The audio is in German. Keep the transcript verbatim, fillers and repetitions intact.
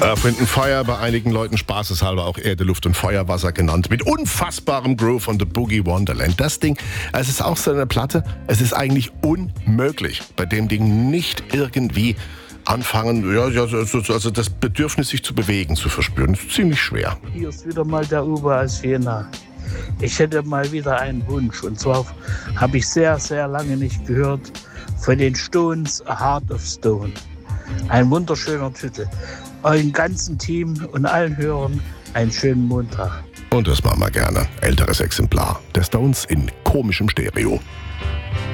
Earth, Wind and Fire, bei einigen Leuten spaßeshalber auch Erde, Luft und Feuerwasser genannt, mit unfassbarem Groove und The Boogie Wonderland. Das Ding, es ist auch so eine Platte, es ist eigentlich unmöglich, bei dem Ding nicht irgendwie anfangen, ja, ja, also das Bedürfnis, sich zu bewegen, zu verspüren. Das ist ziemlich schwer. Hier ist wieder mal der Uwe aus Jena. Ich hätte mal wieder einen Wunsch. Und zwar habe ich sehr, sehr lange nicht gehört von den Stones, A Heart of Stone. Ein wunderschöner Titel. Eurem ganzen Team und allen Hörern einen schönen Montag. Und das machen wir gerne. Älteres Exemplar der Stones in komischem Stereo.